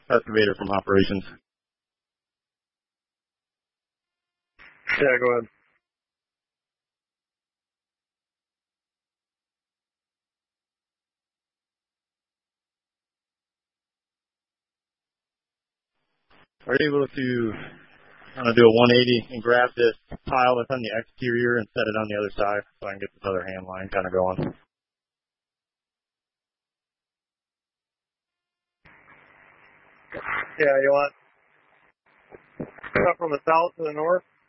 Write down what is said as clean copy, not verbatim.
excavator from operations. Yeah, go ahead. Are you able to kind of do a 180 and grab this pile that's on the exterior and set it on the other side so I can get this other hand line kind of going? Yeah, you want stuff from the south to the north?